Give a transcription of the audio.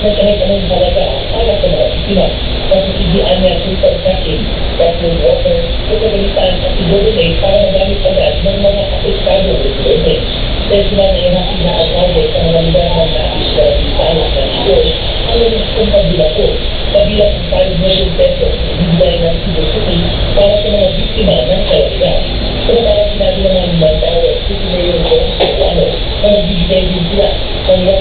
na kahit anong halaga para sa mga biktima. Nasisigian niya kung pagkakin, bathroom water, o kagalitan at i-donate para magamit agad ng mga apektadong residente. Personal na ihati na alkalde sa mga lugar ng nais na nagsalak ng Diyos ang kung pagbilang ko. Kabilang ang 5 million pesos na bibigay ng Cebu City para